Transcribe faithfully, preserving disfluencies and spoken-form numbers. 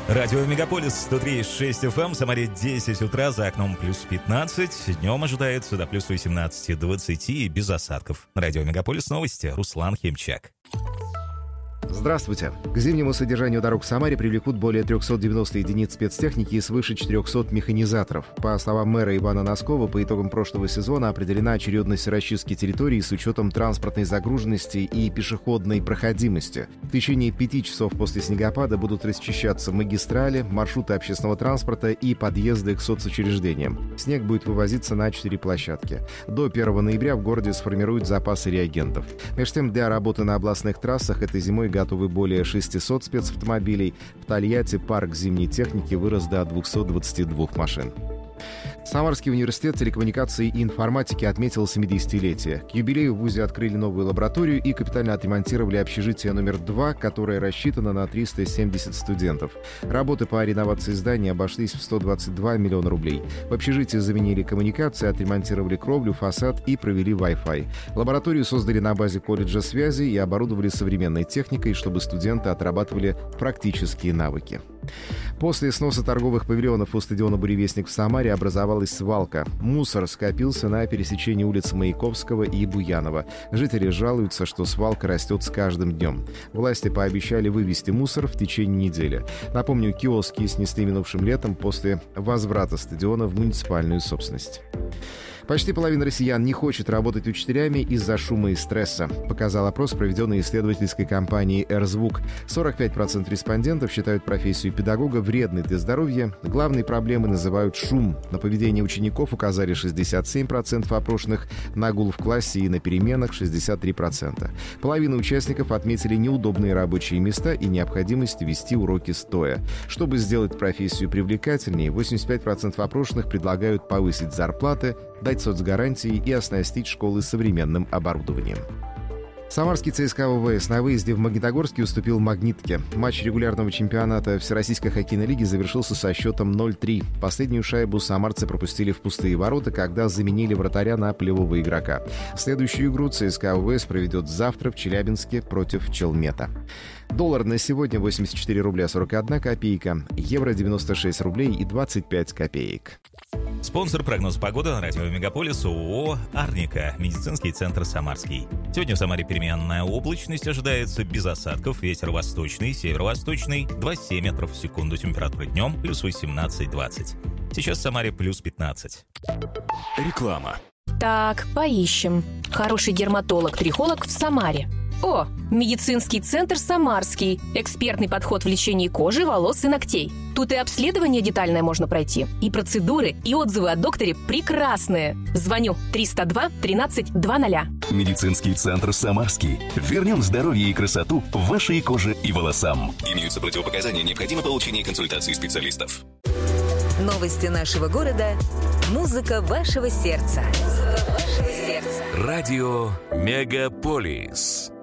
Радио Мегаполис сто три и шесть эф эм, в Самаре десять утра, за окном плюс пятнадцать, днем ожидается до плюс восемнадцать-двадцать и без осадков. Радио Мегаполис новости, Руслан Химчак. Здравствуйте. К зимнему содержанию дорог в Самаре привлекут более триста девяносто единиц спецтехники и свыше четыреста механизаторов. По словам мэра Ивана Носкова, по итогам прошлого сезона определена очередность расчистки территории с учетом транспортной загруженности и пешеходной проходимости. В течение пяти часов после снегопада будут расчищаться магистрали, маршруты общественного транспорта и подъезды к соцучреждениям. Снег будет вывозиться на четыре площадки. До первого ноября в городе сформируют запасы реагентов. Между тем, для работы на областных трассах этой зимой готовы более шестисот спецавтомобилей. В Тольятти парк зимней техники вырос до двухсот двадцати двух машин. Самарский университет телекоммуникаций и информатики отметил семидесятилетие. К юбилею в вузе открыли новую лабораторию и капитально отремонтировали общежитие номер два, которое рассчитано на триста семьдесят студентов. Работы по реновации здания обошлись в сто двадцать два миллиона рублей. В общежитии заменили коммуникации, отремонтировали кровлю, фасад и провели Wi-Fi. Лабораторию создали на базе колледжа связи и оборудовали современной техникой, чтобы студенты отрабатывали практические навыки. После сноса торговых павильонов у стадиона «Буревестник» в Самаре образовалась свалка. Мусор скопился на пересечении улиц Маяковского и Буянова. Жители жалуются, что свалка растет с каждым днем. Власти пообещали вывести мусор в течение недели. Напомню, киоски снесли минувшим летом после возврата стадиона в муниципальную собственность. Почти половина россиян не хочет работать учителями из-за шума и стресса, показал опрос, проведенный исследовательской компанией «Эрзвук». сорок пять процентов респондентов считают профессию педагога вредной для здоровья. Главной проблемой называют шум. На поведение учеников указали шестьдесят семь процентов опрошенных, на гул в классе и на переменах шестьдесят три процента. Половина участников отметили неудобные рабочие места и необходимость вести уроки стоя. Чтобы сделать профессию привлекательнее, восемьдесят пять процентов опрошенных предлагают повысить зарплаты, дать соцгарантии и оснастить школы современным оборудованием. Самарский ЦСКА ВВС на выезде в Магнитогорске уступил «Магнитке». Матч регулярного чемпионата Всероссийской хоккейной лиги завершился со счетом ноль три. Последнюю шайбу самарцы пропустили в пустые ворота, когда заменили вратаря на полевого игрока. Следующую игру ЦСКА ВВС проведет завтра в Челябинске против Челмета. Доллар на сегодня восемьдесят четыре рубля сорок одна копейка, евро девяносто шесть рублей и двадцать пять копеек. Спонсор прогноза погоды на радио Мегаполис ООО «Арника», медицинский центр «Самарский». Сегодня в Самаре переменная облачность, ожидается без осадков, ветер восточный, северо-восточный, двадцать семь метров в секунду, температура днем плюс восемнадцать-двадцать. Сейчас в Самаре плюс пятнадцать. Реклама. Так, поищем. Хороший дерматолог-трихолог в Самаре. О, медицинский центр «Самарский». Экспертный подход в лечении кожи, волос и ногтей. Тут и обследование детальное можно пройти, и процедуры, и отзывы о докторе прекрасные. Звоню триста два тринадцать двадцать. Медицинский центр «Самарский». Вернем здоровье и красоту вашей коже и волосам. Имеются противопоказания, необходимо получение консультации специалистов. Новости нашего города. Музыка вашего сердца. Музыка вашего сердца. Радио Мегаполис.